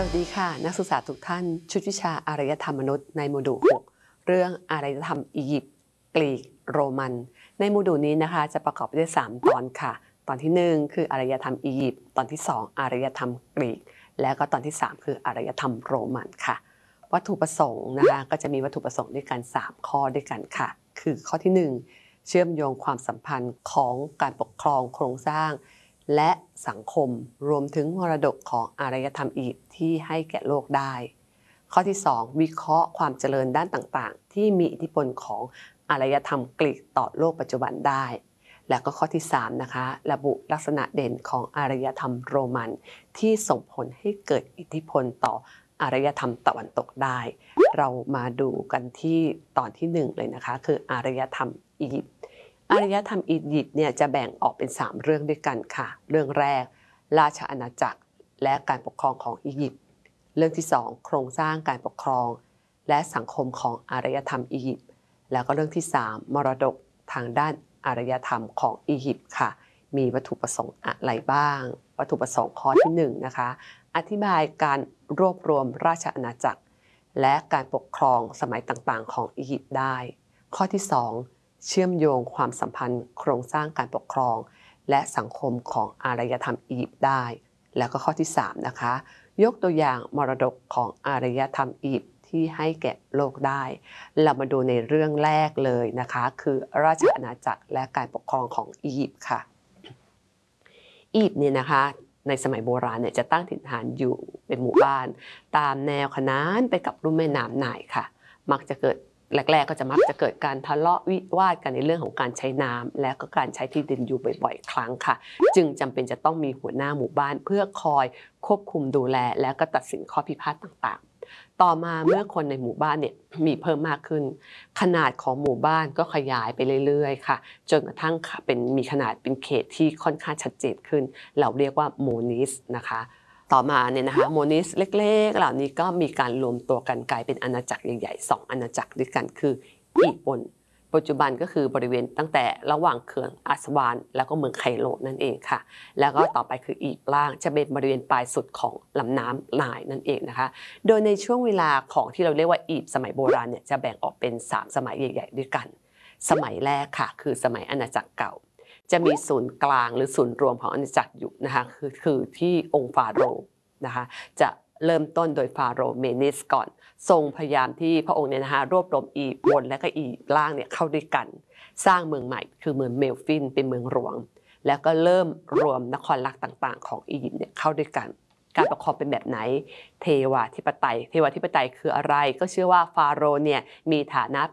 วัสดีค่ะนักศึกษาทุกท่านชุดวิชาอารยธรรมมนุษย์ในโมดูล 6 เรื่องอารยธรรมอียิปต์กรีกโรมันในโมดูลนี้นะคะจะประกอบไปด้วย3ตอนค่ะตอนที่1คืออารยธรรมอียิปต์ตอนที่2อารยธรรมกรีกและก็ตอนที่3คืออารยธรรมโรมันค่ะวัตถุประสงค์นะคะก็จะมีวัตถุประสงค์ด้วยกัน3ข้อด้วยกันค่ะคือข้อที่1เชื่อมโยงความสัมพันธ์ของการปกครองโครงสร้างและสังคมรวมถึงมรดกของอารยธรรมอียิปต์ที่ให้แก่โลกได้ข้อที่2วิเคราะห์ความเจริญด้านต่างๆที่มีอิทธิพลของอารยธรรมกรีกต่อโลกปัจจุบันได้และก็ข้อที่3นะคะระบุลักษณะเด่นของอารยธรรมโรมันที่ส่งผลให้เกิดอิทธิพลต่ออารยธรรมตะวันตกได้เรามาดูกันที่ตอนที่1เลยนะคะคืออารยธรรมอียิปต์อารยธรรมอียิปต์เนี่ยจะแบ่งออกเป็น3เรื่องด้วยกันค่ะเรื่องแรกราชอาณาจักรและการปกครองของอียิปต์เรื่องที่2โครงสร้างการปกครองและสังคมของอารยธรรมอียิปต์แล้วก็เรื่องที่3มรดกทางด้านอารยธรรมของอียิปต์ค่ะมีวัตถุประสงค์อะไรบ้างวัตถุประสงค์ข้อที่1นะคะอธิบายการรวบรวมราชอาณาจักรและการปกครองสมัยต่างๆของอียิปต์ได้ข้อที่2เชื่อมโยงความสัมพันธ์โครงสร้างการปกครองและสังคมของอารยธรรมอียิปต์ได้แล้วก็ข้อที่3นะคะยกตัวอย่างมรดกของอารยธรรมอียิปต์ที่ให้แก่โลกได้เรามาดูในเรื่องแรกเลยนะคะคือราชอาณาจักรและการปกครองของอียิปต์ค่ะอียิปต์เนี่ยนะคะในสมัยโบราณเนี่ยจะตั้งถิ่นฐานอยู่เป็นหมู่บ้านตามแนวขนานไปกับลุ่มแม่น้ำไนล์ค่ะมักจะเกิดแรกๆก็จะมักจะเกิดการทะเลาะวิวาทกันในเรื่องของการใช้น้ำและก็การใช้ที่ดินอยู่บ่อยๆครั้งค่ะจึงจำเป็นจะต้องมีหัวหน้าหมู่บ้านเพื่อคอยควบคุมดูแลและก็ตัดสินข้อพิพาทต่างๆต่อมาเมื่อคนในหมู่บ้านเนี่ยมีเพิ่มมากขึ้นขนาดของหมู่บ้านก็ขยายไปเรื่อยๆค่ะจนกระทั่งมีขนาดเป็นเขตที่ค่อนข้างชัดเจนขึ้นเราเรียกว่าโมนิสนะคะต่อมาเนี่ยนะคะโมนิสเล็กๆเหล่านี้ก็มีการรวมตัวกันกลายเป็นอาณาจักรใหญ่ๆ2อาณาจักรด้วยกันคืออียิปต์บนปัจจุบันก็คือบริเวณตั้งแต่ระหว่างเขื่อนอัสวานแล้วก็เมืองไคโรนั่นเองค่ะแล้วก็ต่อไปคืออียิปต์ล่างจะเป็นบริเวณปลายสุดของลำน้ำไนล์นั่นเองนะคะโดยในช่วงเวลาของที่เราเรียกว่าอียิปต์สมัยโบราณเนี่ยจะแบ่งออกเป็น3สมัยใหญ่ๆด้วยกันสมัยแรกค่ะคือสมัยอาณาจักรเก่าจะมีศูนย์กลางหรือศูนย์รวมของอาณาจักรอยู่นะคะคือที่องค์ฟาโรห์นะคะจะเริ่มต้นโดยฟาโรห์เมเนสก่อนทรงพยายามที่พระองค์เนี่ยนะคะรวบรวมอียิปต์บนและก็อียิปต์ล่างเนี่ยเข้าด้วยกันสร้างเมืองใหม่คือเมืองเมลฟินเป็นเมืองหลวงแล้วก็เริ่มรวมนครรักต่างๆของอียิปต์เนี่ยเข้าด้วยกันการปกครองเป็นแบบไหนเทวาธิปไตยคืออะไรก็เชื่อว่าฟาโรห์เนี่ยมีฐานะ